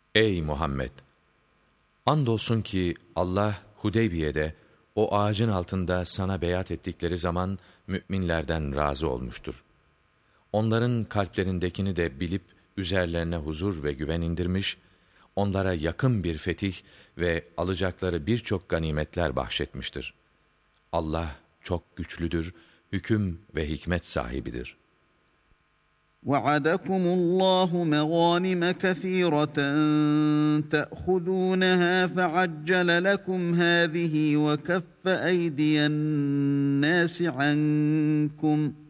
Ey Muhammed! Andolsun ki Allah Hudeybiye'de o ağacın altında sana beyat ettikleri zaman müminlerden razı olmuştur. Onların kalplerindekini de bilip üzerlerine huzur ve güven indirmiş, onlara yakın bir fetih ve alacakları birçok ganimetler bahşetmiştir. Allah çok güçlüdür, hüküm ve hikmet sahibidir. وَعَدَكُمُ اللّٰهُ مَغَانِمَ كَثِيرَةً تَأْخُذُونَهَا فَعَجَّلَ لَكُمْ هَٰذِهِ وَكَفَّ أَيْدِيَ النَّاسِ عَنكُمْ